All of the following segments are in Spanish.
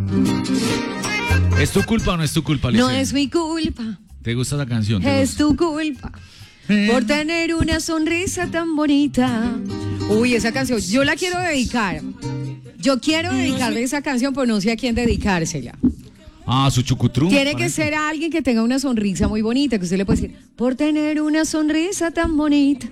¿Es tu culpa o no es tu culpa, Alicia? No es mi culpa. ¿Te gusta la canción? Es tu culpa por tener una sonrisa tan bonita. Uy, esa canción, yo la quiero dedicar. Yo quiero dedicarle esa canción, pero no sé a quién dedicársela. Su chucutrún. Tiene que ser a alguien que tenga una sonrisa muy bonita, que usted le puede decir, por tener una sonrisa tan bonita.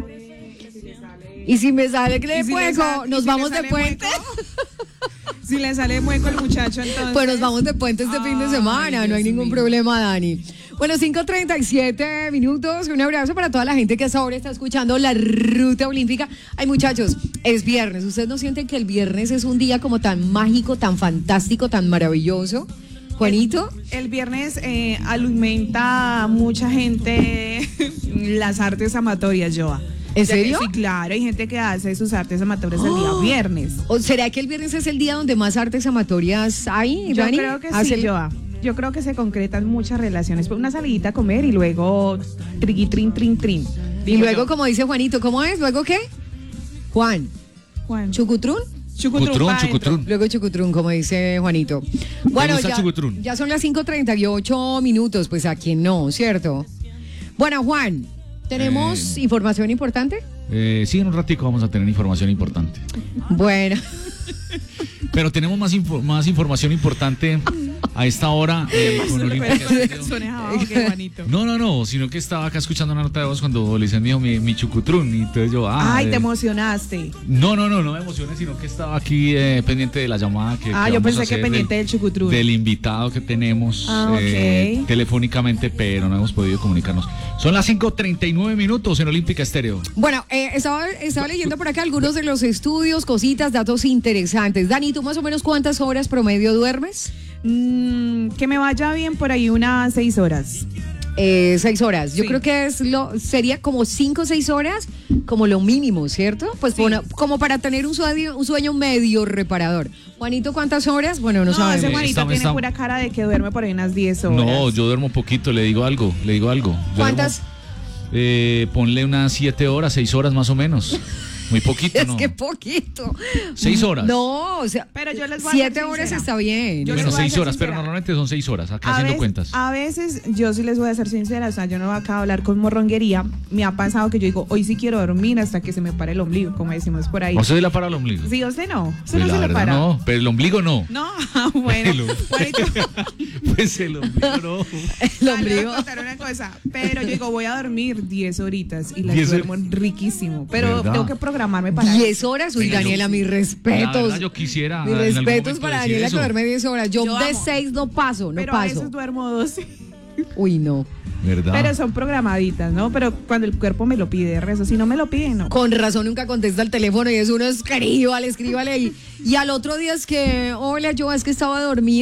Y si me sale que nos vamos de puente. Si le sale mueco el muchacho, entonces. Pues nos vamos de puente este fin de semana, no hay ningún problema, Dani. Bueno, 5:37 minutos. Un abrazo para toda la gente que hasta ahora está escuchando la Ruta Olímpica. Ay, muchachos, es viernes. ¿Ustedes no sienten que el viernes es un día como tan mágico, tan fantástico, tan maravilloso? Juanito. El viernes alimenta a mucha gente las artes amatorias, Joa. ¿En serio? Sí, claro, hay gente que hace sus artes amatorias el día viernes. ¿O será que el viernes es el día donde más artes amatorias hay, Yo Dani? creo que sí, Joa. Yo creo que se concretan muchas relaciones. Una salidita a comer y luego triqui, trin, trin, trin. Y luego, como dice Juanito, ¿cómo es? ¿Luego qué? Juan. ¿Chucutrún? Chucutrún. Luego chucutrún, como dice Juanito. Bueno, ya son las 5:38 minutos, pues a quién no, ¿cierto? Bueno, Juan, ¿tenemos información importante? Sí, en un ratico vamos a tener información importante. Bueno. Pero tenemos más información importante a esta hora. No, sino que estaba acá escuchando una nota de voz cuando le dijo mi chucutrún. Y entonces yo, te emocionaste. No me emocioné, sino que estaba aquí pendiente de la llamada que yo pensé que pendiente del chucutrún. Del invitado que tenemos telefónicamente, pero no hemos podido comunicarnos. Son las 5:39 minutos en Olímpica Estéreo. Bueno, estaba leyendo por acá algunos de los estudios, cositas, datos interesantes. Dani, ¿tú más o menos cuántas horas promedio duermes? Que me vaya bien por ahí unas 6 horas. 6 horas. Yo Sí. creo que sería como 5 o 6 horas, como lo mínimo, ¿cierto? Pues Sí. bueno, como para tener un sueño medio reparador. Juanito, ¿cuántas horas? Bueno, no sabemos. Ese Juanito tiene pura cara de que duerme por ahí unas 10 horas. No, yo duermo poquito, le digo algo. ¿Cuántas? Ponle unas 7 horas, 6 horas más o menos. Muy poquito, Es ¿no? que poquito. 6 horas. No, o sea, Pero yo les voy a 7 ser horas sincera. está bien. Yo Bueno, les voy a 6 ser horas, pero sincera. normalmente son 6 horas, acá haciendo cuentas. A veces, yo sí les voy a ser sincera, o sea, yo no voy acá a hablar con morronguería. Me ha pasado que yo digo, hoy sí quiero dormir hasta que se me pare el ombligo, como decimos por ahí. ¿O se le para el ombligo? Sí, usted no. Usted Pues no la se le verdad para. no, pero el ombligo no. No, bueno. Juanito, Pues el ombligo no. El ombligo. les voy a contar una cosa, pero yo digo, voy a dormir 10 horitas y las 10 duermo riquísimo, pero ¿verdad? tengo que programarme para 10 horas, uy, Venga, Daniela, mis La respetos. verdad, yo quisiera. Mis en algún respetos momento para decir Daniela que eso. duerme 10 horas. Yo Yo de amo. 6 no paso, pero a paso. veces duermo 12. Uy, no. ¿Verdad? Pero son programaditas, ¿no? Pero cuando el cuerpo me lo pide, rezo. Si no me lo pide, no. Con razón nunca contesta el teléfono y es uno escríbale. Y al otro día es que, hola, yo es que estaba dormida.